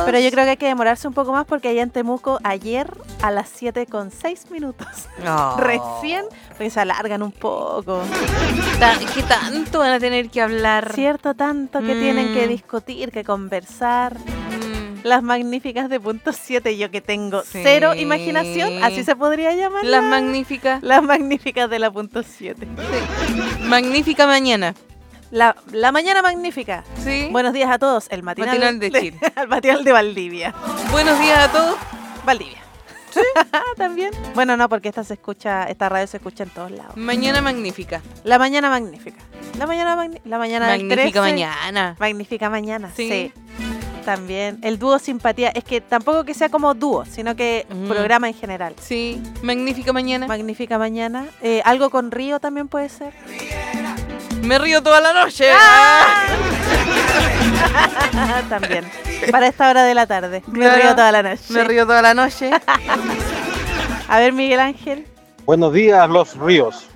Pero yo creo que hay que demorarse un poco más porque allá en Temuco ayer a las 7:06. Oh. Recién, porque se alargan un poco. ¿Qué tanto van a tener que hablar? Cierto tanto que tienen que discutir, que conversar. Las magníficas de punto 7, yo que tengo cero imaginación, así se podría llamar. Las magníficas. Las magníficas de la punto 7. Magnífica mañana. La mañana magnífica. Sí. Buenos días a todos. El matinal de Chile. El matinal de Valdivia. Buenos días a todos. Valdivia. ¿Sí? También. Bueno, no, porque esta radio se escucha en todos lados. Mañana magnífica. La mañana magnífica. La mañana del Magnífica 13. mañana. Magnífica mañana, Sí. sí. También. El dúo simpatía. Es que tampoco que sea como dúo, sino que programa en general. Sí. Magnífica mañana. Magnífica mañana. Algo con Río también puede ser. Me río toda la noche. También. Para esta hora de la tarde. Me Claro. río toda la noche. Me río toda la noche. A ver, Miguel Ángel. Buenos días, Los Ríos.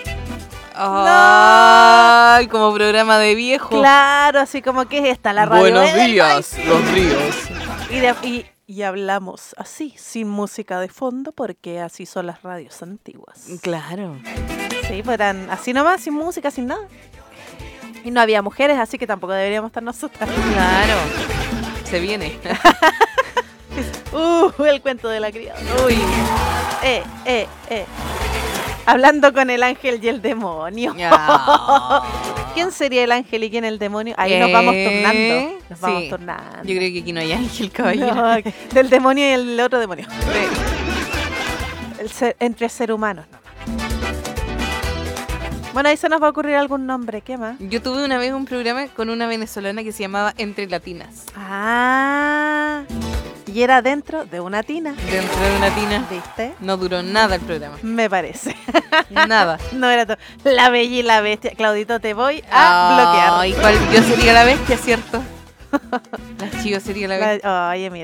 Ay, como programa de viejo. Claro, así como que es esta la radio. Buenos del días, país. Los Ríos. Y hablamos así, sin música de fondo, porque así son las radios antiguas. Claro. Sí, pues eran así nomás, sin música, sin nada. Y no había mujeres, así que tampoco deberíamos estar nosotras. Claro. Se viene. El cuento de la criada. Uy. Hablando con el ángel y el demonio. ¿Quién sería el ángel y quién el demonio? Ahí nos vamos turnando. Nos vamos turnando. Yo creo que aquí no hay ángel, caballero. No, del demonio y el otro demonio. Entre ser humanos nomás. Bueno, ahí se nos va a ocurrir algún nombre. ¿Qué más? Yo tuve una vez un programa con una venezolana que se llamaba Entre Latinas. Ah, y era dentro de una tina. Dentro de una tina. ¿Viste? No duró nada el programa. Me parece. Nada. No era todo. La bella y la bestia. Claudito, te voy a bloquear. Ay, ¿cuál? Yo sería la bestia, ¿cierto? La chiva sería la bestia. Oye, mira.